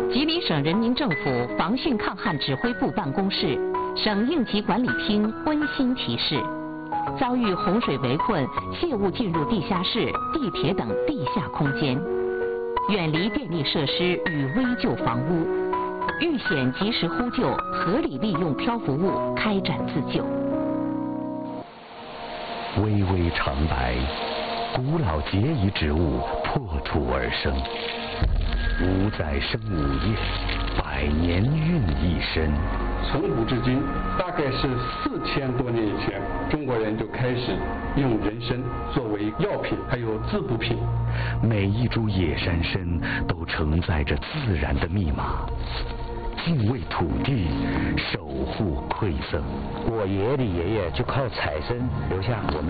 吉林省人民政府防汛抗旱指挥部办公室、省应急管理厅温馨提示：遭遇洪水围困，切勿进入地下室、地铁等地下空间，远离电力设施与危旧房屋，遇险及时呼救，合理利用漂浮物开展自救。 巍巍长白，古老节仪植物破土而生，五载生五叶，百年孕一身。 从古至今，大概是4000多年以前，中国人就开始用人参作为药品，还有滋补品。 每一株野山参都承载着自然的密码，敬畏土地，守护馈赠。 我爷爷的爷爷就靠采参留下我们